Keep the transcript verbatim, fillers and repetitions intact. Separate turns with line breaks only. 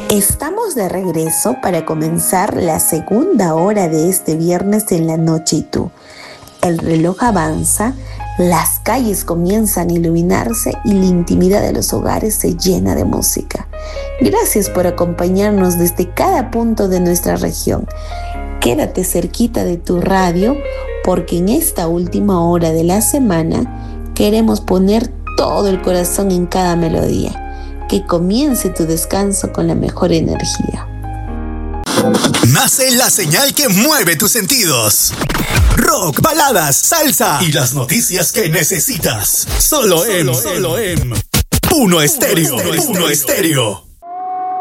Estamos de regreso para comenzar la segunda hora de este viernes en la noche y tú. El reloj avanza, las calles comienzan a iluminarse y la intimidad de los hogares se llena de música. Gracias por acompañarnos desde cada punto de nuestra región. Quédate cerquita de tu radio porque en esta última hora de la semana queremos poner todo el corazón en cada melodía. Que comience tu descanso con la mejor energía.
Nace la señal que mueve tus sentidos. Rock, baladas, salsa y las noticias que necesitas. Solo, solo en, solo en Puno Estéreo. Puno Estéreo.